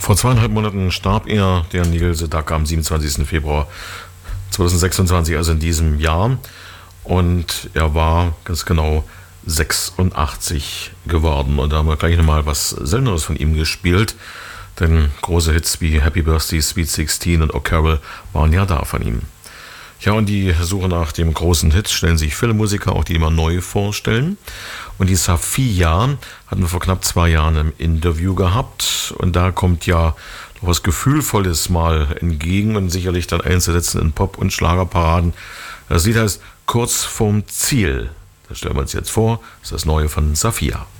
Vor 2,5 Monaten starb er, der Neil Sedaka, am 27. Februar 2026, also in diesem Jahr. Und er war ganz genau 86 geworden. Und da haben wir gleich nochmal was Selteneres von ihm gespielt. Denn große Hits wie Happy Birthday, Sweet 16 und Oh Carol waren ja da von ihm. Ja, und die Suche nach dem großen Hit stellen sich viele Musiker, auch die immer neu vorstellen. Und die Safiya hatten wir vor knapp 2 Jahren im Interview gehabt. Und da kommt ja noch was Gefühlvolles mal entgegen und sicherlich dann einzusetzen in Pop- und Schlagerparaden. Das Lied heißt Kurz vorm Ziel. Das stellen wir uns jetzt vor. Das ist das Neue von Safiya.